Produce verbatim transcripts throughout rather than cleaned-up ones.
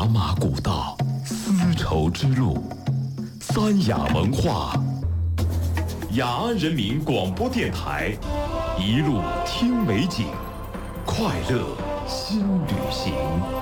茶马古道，丝绸之路，三雅文化。雅安人民广播电台，一路听美景，快乐新旅行。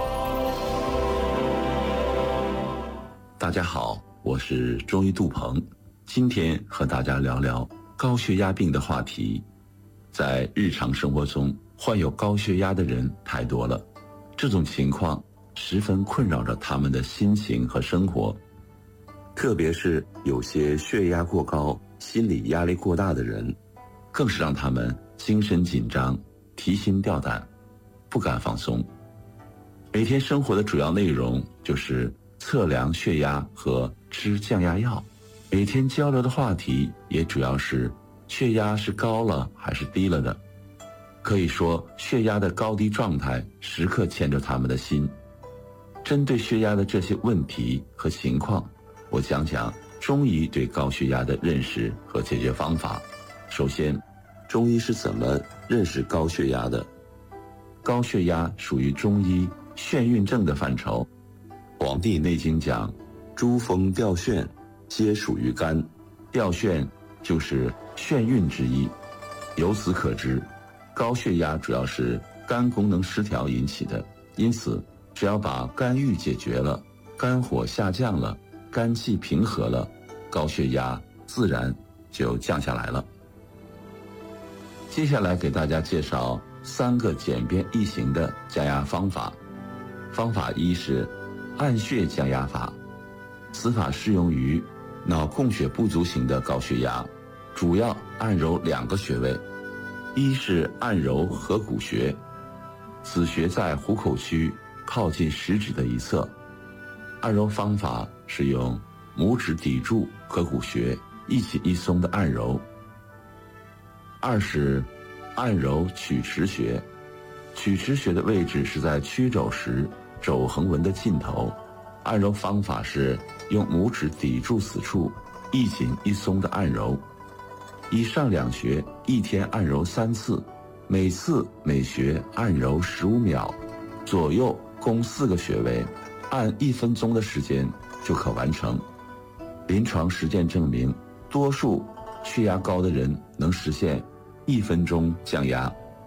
大家好，我是中医杜鹏，今天和大家聊聊高血压病的话题。在日常生活中，患有高血压的人太多了，这种情况十分困扰着他们的心情和生活，特别是有些血压过高、心理压力过大的人，更是让他们精神紧张、提心吊胆，不敢放松。每天生活的主要内容就是测量血压和吃降压药，每天交流的话题也主要是血压是高了还是低了的。可以说，血压的高低状态时刻牵着他们的心。针对血压的这些问题和情况，我讲讲中医对高血压的认识和解决方法。首先，中医是怎么认识高血压的？高血压属于中医眩晕症的范畴。《黄帝内经》讲，诸风掉眩，皆属于肝。掉眩就是眩晕之一。由此可知，高血压主要是肝功能失调引起的，因此只要把肝郁解决了，肝火下降了，肝气平和了，高血压自然就降下来了。接下来给大家介绍三个简便易行的降压方法。方法一是按穴降压法，此法适用于脑供血不足型的高血压，主要按揉两个穴位。一是按揉合谷穴，此穴在虎口区靠近食指的一侧，按揉方法是用拇指抵住合谷穴，一紧一松的按揉。二是按揉曲池穴，曲池穴的位置是在曲肘时肘横纹的尽头，按揉方法是用拇指抵住此处，一紧一松的按揉。以上两穴一天按揉三次，每次每穴按揉十五秒，左右共四个穴位，按一分钟的时间就可完成。临床实践证明，多数血压高的人能实现一分钟降压。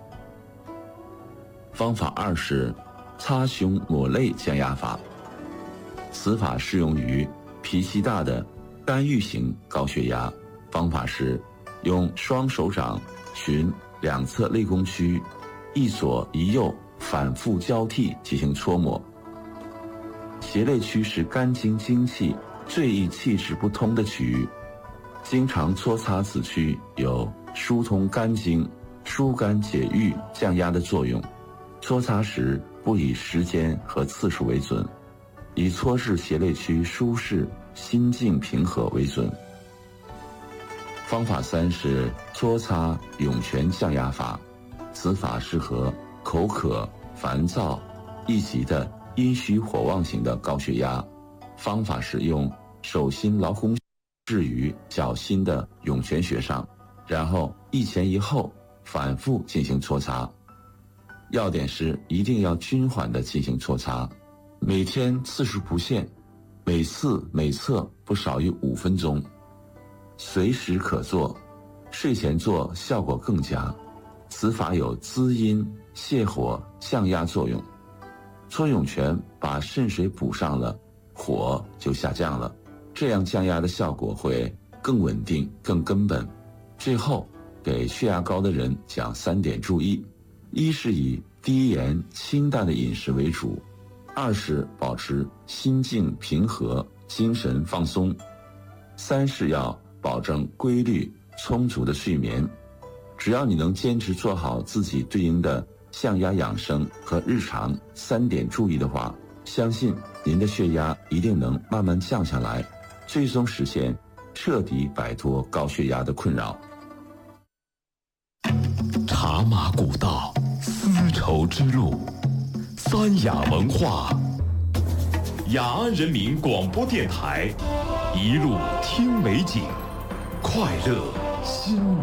方法二是擦胸抹泪降压法，此法适用于脾气大的肝郁型高血压。方法是用双手掌循两侧肋弓区，一左一右反复交替进行搓摩。胁肋区是肝经精气最易气滞不通的区域，经常搓擦此区有疏通肝经、疏肝解郁、降压的作用。搓擦时不以时间和次数为准，以搓至胁肋区舒适、心境平和为准。方法三是搓擦涌泉降压法，此法适合口渴、烦躁、易急的阴虚火旺型的高血压。方法是用手心劳宫置于脚心的涌泉穴上，然后一前一后反复进行搓擦。要点是一定要均缓地进行搓擦，每天次数不限，每次每侧不少于五分钟，随时可做，睡前做效果更佳。此法有滋阴、泻火、降压作用。搓涌泉把肾水补上了，火就下降了，这样降压的效果会更稳定、更根本。最后给血压高的人讲三点注意：一是以低盐清淡的饮食为主；二是保持心境平和、精神放松；三是要保证规律充足的睡眠。只要你能坚持做好自己对应的降压养生和日常三点注意的话，相信您的血压一定能慢慢降下来，最终实现彻底摆脱高血压的困扰。 茶马古道，丝绸之路，三雅文化。雅安人民广播电台，一路听美景，快乐新